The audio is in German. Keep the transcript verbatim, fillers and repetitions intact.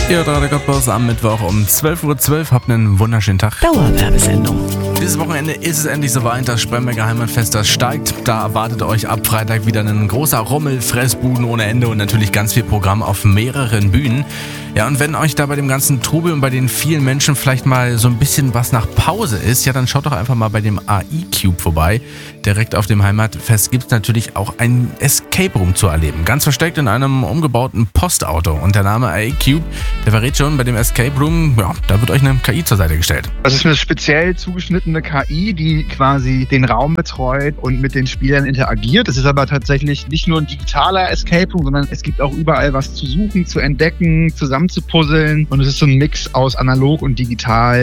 Ihr hört Radio Cottbus am Mittwoch um zwölf Uhr zwölf. Habt einen wunderschönen Tag. Dauerwerbesendung. Dieses Wochenende ist es endlich soweit. Das Spremberger Heimatfest, das steigt. Da erwartet euch ab Freitag wieder ein großer Rummel, Fressbuden ohne Ende und natürlich ganz viel Programm auf mehreren Bühnen. Ja, und wenn euch da bei dem ganzen Trubel und bei den vielen Menschen vielleicht mal so ein bisschen was nach Pause ist, ja, dann schaut doch einfach mal bei dem A I-Cube vorbei. Direkt auf dem Heimatfest gibt es natürlich auch ein Escape Room zu erleben. Ganz versteckt in einem umgebauten Postauto. Und der Name A I-Cube, der verrät schon, bei dem Escape Room, ja, da wird euch eine K I zur Seite gestellt. Das ist eine speziell zugeschnittene K I, die quasi den Raum betreut und mit den Spielern interagiert. Es ist aber tatsächlich nicht nur ein digitaler Escape Room, sondern es gibt auch überall was zu suchen, zu entdecken, zusammenzupuzzeln. Und es ist so ein Mix aus analog und digital.